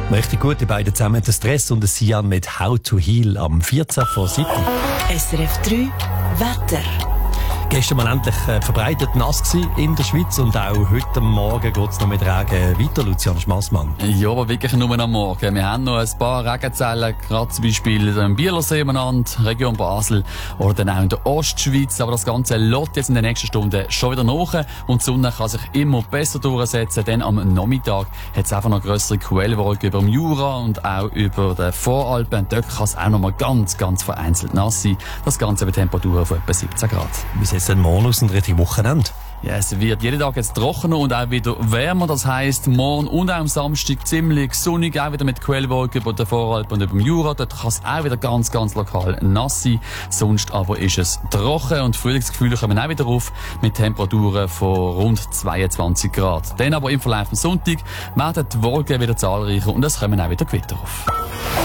Richtig gut, die beiden zusammen, der Stress und der Sian mit How to Heal am 14 vor 7. SRF 3 Wetter. Gestern mal endlich verbreitet nass gewesen in der Schweiz und auch heute Morgen geht es noch mit Regen weiter, Lucian Schmassmann. Ja, aber wirklich nur am Morgen. Wir haben noch ein paar Regenzellen, gerade zum Beispiel im Bielersee umeinander, Region Basel oder dann auch in der Ostschweiz. Aber das Ganze lässt jetzt in den nächsten Stunden schon wieder nach und die Sonne kann sich immer besser durchsetzen, denn am Nachmittag hat es einfach noch grössere Quellwolken über dem Jura und auch über den Voralpen. Und dort kann es auch noch mal ganz vereinzelt nass sein. Das Ganze bei Temperaturen von etwa 17 Grad. Wie sieht es denn morgen aus und richtig Wochenende? Ja, es wird jeden Tag jetzt trockener und auch wieder wärmer. Das heisst, morgen und auch am Samstag ziemlich sonnig, auch wieder mit Quellwolken über den Voralpen und über dem Jura. Dort kann es auch wieder ganz lokal nass sein. Sonst aber ist es trocken und Frühlingsgefühle kommen auch wieder auf mit Temperaturen von rund 22 Grad. Dann aber im Verlauf des Sonntags werden die Wolken wieder zahlreicher und es kommen auch wieder Gewitter auf.